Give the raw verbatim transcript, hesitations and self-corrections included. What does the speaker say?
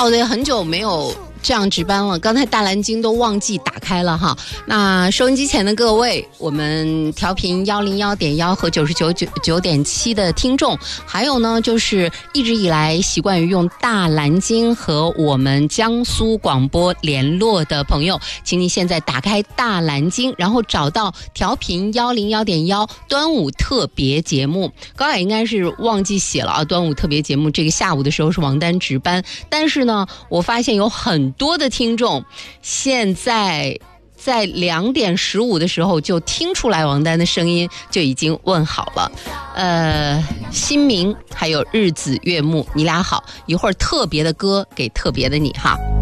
哦，对，很久没有这样值班了，刚才大蓝鲸都忘记打开了哈。那收音机前的各位，我们调频幺零幺点幺和九十九九九点七的听众，还有呢，就是一直以来习惯于用大蓝鲸和我们江苏广播联络的朋友，请你现在打开大蓝鲸，然后找到调频幺零幺点幺端午特别节目。高雅应该是忘记写了啊，端午特别节目这个下午的时候是王丹值班，但是呢，我发现有很多的听众现在在两点十五的时候就听出来王丹的声音，就已经问好了。呃，新明还有日子月暮，你俩好，一会儿特别的歌给特别的你哈。